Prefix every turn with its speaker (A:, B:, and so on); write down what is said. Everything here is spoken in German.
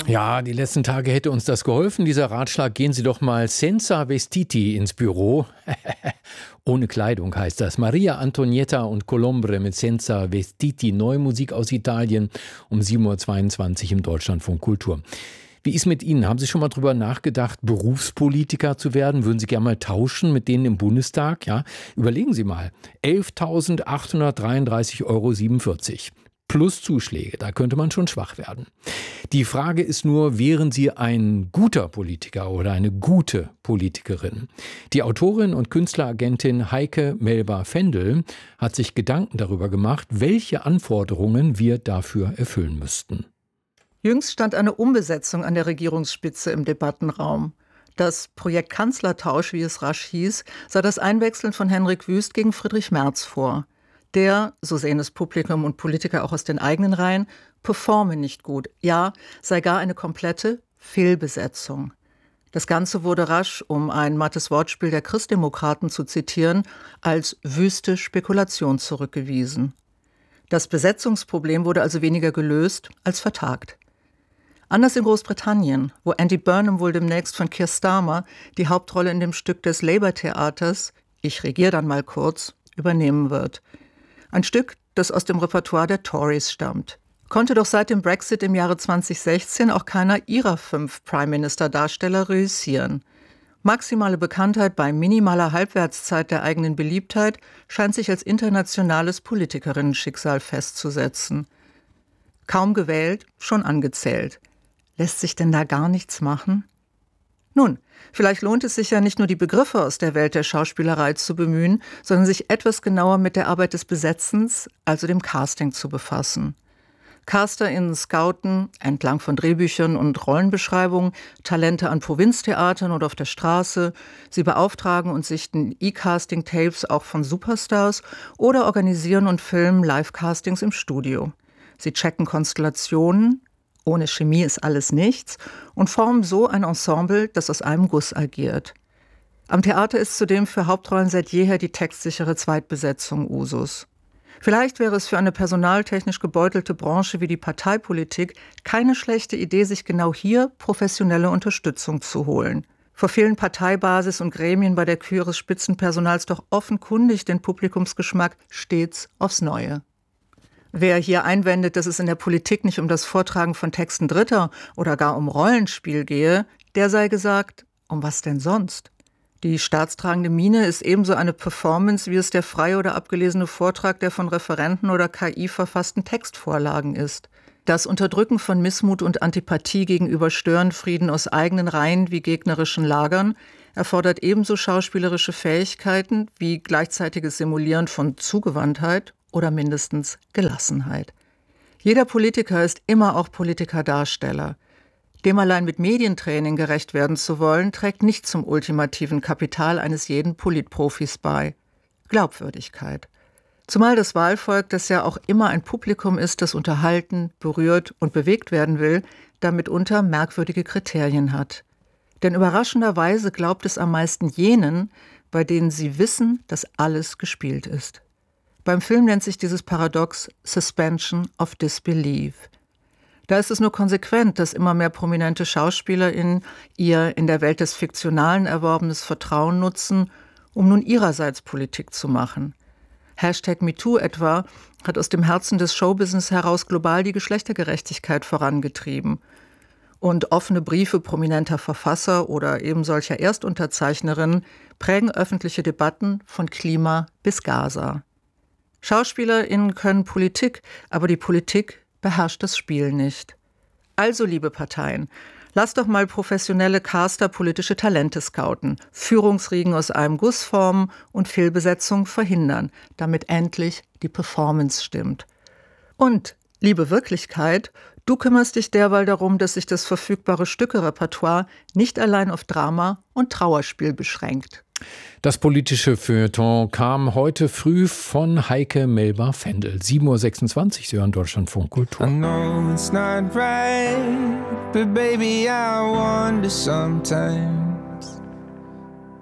A: Ja, die letzten Tage hätte uns das geholfen. Dieser Ratschlag, gehen Sie doch mal senza vestiti ins Büro. Ohne Kleidung heißt das. Maria Antonietta und Colombre mit Senza Vestiti. Neue Musik aus Italien um 7.22 Uhr im Deutschlandfunk Kultur. Wie ist mit Ihnen? Haben Sie schon mal drüber nachgedacht, Berufspolitiker zu werden? Würden Sie gerne mal tauschen mit denen im Bundestag? Ja, überlegen Sie mal. 11.833,47 € plus Zuschläge. Da könnte man schon schwach werden. Die Frage ist nur, wären Sie ein guter Politiker oder eine gute Politikerin? Die Autorin und Künstleragentin Heike Melba-Fendel hat sich Gedanken darüber gemacht, welche Anforderungen wir dafür erfüllen müssten.
B: Jüngst stand eine Umbesetzung an der Regierungsspitze im Debattenraum. Das Projekt Kanzlertausch, wie es rasch hieß, sah das Einwechseln von Henrik Wüst gegen Friedrich Merz vor. Der, so sehen es Publikum und Politiker auch aus den eigenen Reihen, performe nicht gut. Ja, sei gar eine komplette Fehlbesetzung. Das Ganze wurde rasch, um ein mattes Wortspiel der Christdemokraten zu zitieren, als wüste Spekulation zurückgewiesen. Das Besetzungsproblem wurde also weniger gelöst als vertagt. Anders in Großbritannien, wo Andy Burnham wohl demnächst von Keir Starmer die Hauptrolle in dem Stück des Labour-Theaters »Ich regiere dann mal kurz« übernehmen wird. Ein Stück, das aus dem Repertoire der Tories stammt. Konnte doch seit dem Brexit im Jahre 2016 auch keiner ihrer 5 Prime-Minister-Darsteller reüssieren. Maximale Bekanntheit bei minimaler Halbwertszeit der eigenen Beliebtheit scheint sich als internationales Politikerinnen-Schicksal festzusetzen. Kaum gewählt, schon angezählt. Lässt sich denn da gar nichts machen? Nun, vielleicht lohnt es sich ja nicht nur die Begriffe aus der Welt der Schauspielerei zu bemühen, sondern sich etwas genauer mit der Arbeit des Besetzens, also dem Casting, zu befassen. CasterInnen scouten, entlang von Drehbüchern und Rollenbeschreibungen, Talente an Provinztheatern oder auf der Straße. Sie beauftragen und sichten E-Casting-Tapes auch von Superstars oder organisieren und filmen Live-Castings im Studio. Sie checken Konstellationen, ohne Chemie ist alles nichts, und formen so ein Ensemble, das aus einem Guss agiert. Am Theater ist zudem für Hauptrollen seit jeher die textsichere Zweitbesetzung Usus. Vielleicht wäre es für eine personaltechnisch gebeutelte Branche wie die Parteipolitik keine schlechte Idee, sich genau hier professionelle Unterstützung zu holen. Verfehlen Parteibasis und Gremien bei der Kür ihres Spitzenpersonals doch offenkundig den Publikumsgeschmack stets aufs Neue. Wer hier einwendet, dass es in der Politik nicht um das Vortragen von Texten Dritter oder gar um Rollenspiel gehe, der sei gesagt, um was denn sonst? Die staatstragende Miene ist ebenso eine Performance, wie es der freie oder abgelesene Vortrag der von Referenten oder KI verfassten Textvorlagen ist. Das Unterdrücken von Missmut und Antipathie gegenüber Störenfrieden aus eigenen Reihen wie gegnerischen Lagern erfordert ebenso schauspielerische Fähigkeiten wie gleichzeitiges Simulieren von Zugewandtheit oder mindestens Gelassenheit. Jeder Politiker ist immer auch Politikerdarsteller. Dem allein mit Medientraining gerecht werden zu wollen, trägt nicht zum ultimativen Kapital eines jeden Politprofis bei. Glaubwürdigkeit. Zumal das Wahlvolk, das ja auch immer ein Publikum ist, das unterhalten, berührt und bewegt werden will, damit mitunter merkwürdige Kriterien hat. Denn überraschenderweise glaubt es am meisten jenen, bei denen sie wissen, dass alles gespielt ist. Beim Film nennt sich dieses Paradox Suspension of Disbelief. Da ist es nur konsequent, dass immer mehr prominente SchauspielerInnen ihr in der Welt des Fiktionalen erworbenes Vertrauen nutzen, um nun ihrerseits Politik zu machen. #MeToo etwa hat aus dem Herzen des Showbusiness heraus global die Geschlechtergerechtigkeit vorangetrieben. Und offene Briefe prominenter Verfasser oder eben solcher Erstunterzeichnerinnen prägen öffentliche Debatten von Klima bis Gaza. SchauspielerInnen können Politik, aber die Politik beherrscht das Spiel nicht. Also, liebe Parteien, lasst doch mal professionelle Caster politische Talente scouten, Führungsriegen aus einem Guss formen und Fehlbesetzung verhindern, damit endlich die Performance stimmt. Und, liebe Wirklichkeit, du kümmerst dich derweil darum, dass sich das verfügbare Stückerepertoire nicht allein auf Drama und Trauerspiel beschränkt.
A: Das politische Feuilleton kam heute früh von Heike Melba-Fendel. 7.26 Uhr, Sie hören Deutschlandfunk Kultur.
C: I know it's not right, but baby I wonder sometimes